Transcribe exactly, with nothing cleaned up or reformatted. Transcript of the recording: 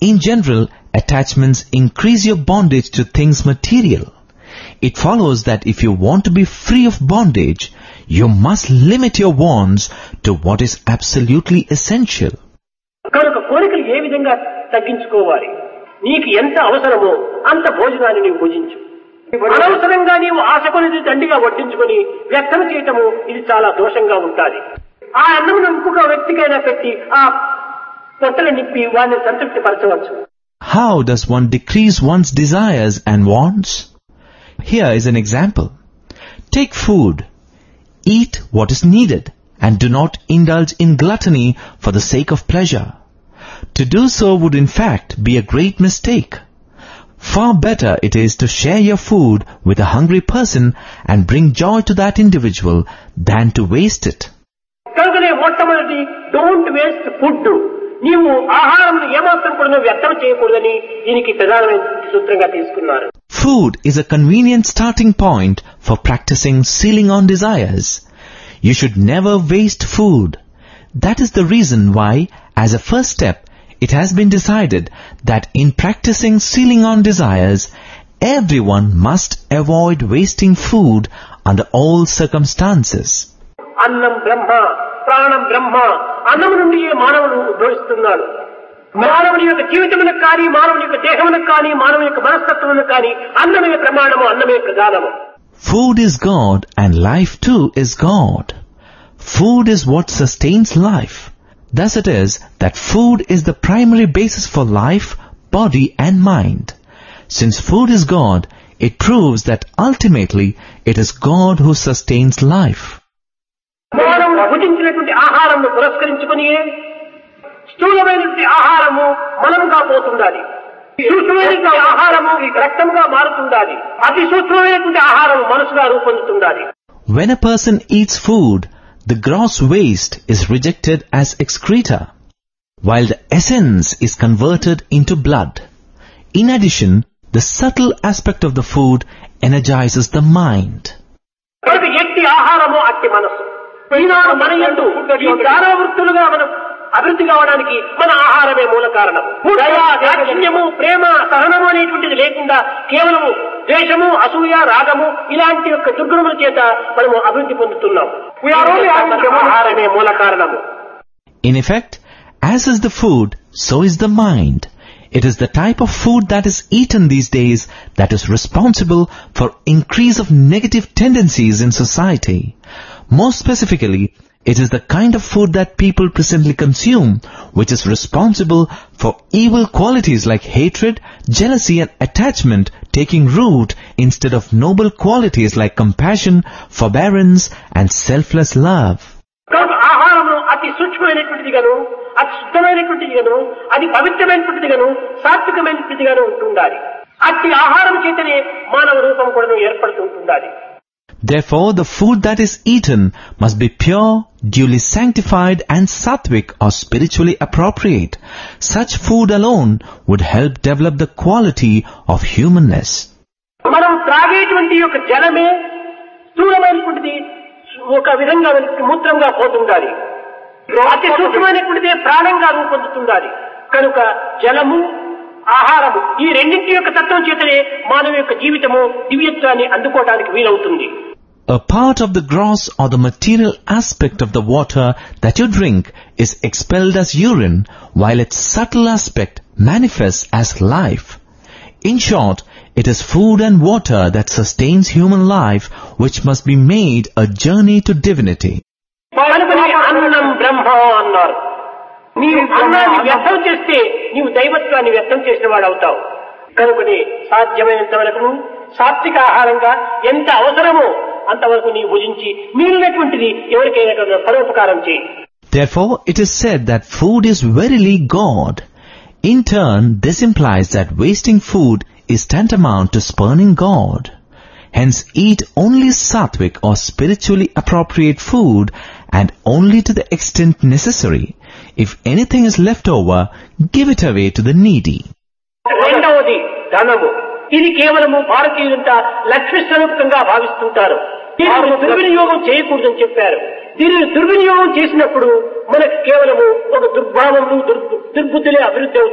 In general, attachments increase your bondage to things material. It follows that if you want to be free of bondage, you must limit your wants to what is absolutely essential. కనుక కోరికలు ఏ విధంగా తగ్గించుకోవాలి? నీకు ఎంత అవసరమో అంత భోజనాన్ని నీవు భుజించు. అనవసరంగా నీవు ఆశ కొనిది దండిగా వడ్డించుకొని వ్యర్థం చేయటము ఇది చాలా దోషంగా ఉంటుంది. ఆ అన్నమును ఇంకొక వ్యక్తికైనా పెట్టి ఆ పొట్టలు నింపి వారిని సంతృప్తి పరచవచ్చు. How does one decrease one's desires and wants? Here is an example. Take food. Eat what is needed and do not indulge in gluttony for the sake of pleasure. To do so would in fact be a great mistake. Far better it is to share your food with a hungry person and bring joy to that individual than to waste it. కనుకనే మొట్టమొదటి don't waste food. నీవు ఆహారం ఏమాత్రం కూడా వ్యర్థం చేయకూడదని దీనికి ప్రధానమైన సూత్రంగా తీసుకున్నారు. Food is a convenient starting point for practicing sealing on desires. You should never waste food. That is the reason why, as a first step, it has been decided that in practicing sealing on desires, everyone must avoid wasting food under all circumstances. అన్నం బ్రహ్మ, ప్రాణం బ్రహ్మ. అన్నము నుండి మానవుడు ఉద్భవిస్తున్నాడు. మానవుని యొక్క జీవితమునకు కానీ, మానవుని యొక్క దేహమునకు కానీ, మానవుని యొక్క మనస్తత్వమునకు కానీ అన్నమే ప్రమాణము, అన్నమే ప్రధానము. Food is God and life too is God. Food is what sustains life. Thus it is that food is the primary basis for life, body and mind. Since food is God, it proves that ultimately it is God who sustains life. మనం భుజించినటువంటి ఆహారమును పురస్కరించుకుని స్థూలమైనటువంటి ఆహారము మలముగా పోతుండాలి. సూక్ష్మమైనటువంటి ఆహారము రక్తముగా మారుతుండాలి. అతి సూక్ష్మమైనటువంటి ఆహారము మనసుగా రూపొందుతుండాలి. When a person eats food, the gross waste is rejected as excreta, while the essence is converted into blood. In addition, the subtle aspect of the food energizes the mind. కనుక ఎట్టి ఆహారము అట్టి మనసు. ఈనాడు మన యందు ఈ దానవృత్తులుగా మనం అభివృద్ధి కావడానికి మన ఆహారమే మూల కారణం. దయా, దాక్షిణ్యము, ప్రేమ, సహనము అనేటువంటిది లేకుండా కేవలము ద్వేషము, అసూయ, రాగము ఇలాంటి యొక్క దుర్గుణముల చేత మనము అభివృద్ధి పొందుతున్నాం. ఆహారమే మూల కారణము. In effect, as is the food, so is the mind. It is the type of food that is eaten these days that is responsible for increase of negative tendencies in society. More specifically, it is the kind of food that people presently consume which is responsible for evil qualities like hatred, jealousy and attachment taking root instead of noble qualities like compassion, forbearance and selfless love. ఆహారము అతి సూక్ష్మమైనటువంటిది గాను, అతి శుద్ధమైనటువంటిది గాను, అది పవిత్రమైనటువంటిది గాను, సాత్వికమైనటువంటిది గాను ఉంటుండాలి. అతి ఆహారం చేతనే మానవ రూపం కూడా ఏర్పడుతుంటుండాలి. Therefore, the food that is eaten must be pure, duly sanctified and sattvic or spiritually appropriate. Such food alone would help develop the quality of humanness. మనం త్రాగేటువంటి యొక్క జలమే స్థూలమైనటువంటిది ఒక విధంగా మూత్రంగా పోతుండాలి. అతి సూక్ష్మమైనటువంటిదే ప్రాణంగా రూపొందుతుండాలి. కనుక జలము, ఆహారము ఈ రెండింటి యొక్క తత్వం చేతనే మానవ యొక్క జీవితము దివ్యత్వాన్ని అందుకోవడానికి వీలవుతుంది. A part of the gross or the material aspect of the water that you drink is expelled as urine, while its subtle aspect manifests as life. In short, it is food and water that sustains human life, which must be made a journey to divinity. అన్నం బ్రహ్మ అన్నారు. నీవు అన్నాన్ని వ్యర్థం చేస్తే నీవు దైవత్వాన్ని వ్యర్థం చేసిన వాడు అవుతావు. కనుకనే సాధ్యమైనంత వరకు సాత్విక ఆహారంగా ఎంత అవసరమో అంతవరకు నీవు భుజించి మిగిలినటువంటిది ఎవరికైనా పరోపకారం చేయి. Therefore, it is said that food is verily God. In turn, this implies that wasting food is tantamount to spurning God. Hence, eat only sattvic or spiritually appropriate food and only to the extent necessary. If anything is left over, give it away to the needy. రెండవది ధనము. ఇది కేవలము భారతీయులంతా లక్ష్మి స్వరూపంగా భావిస్తుంటారు. దీనిని దుర్వినియోగం చేయకూడదని చెప్పారు. దీనిని దుర్వినియోగం చేసినప్పుడు మనకు కేవలము ఒక దుర్భావము, దుర్బుద్ధులే అభివృద్ధి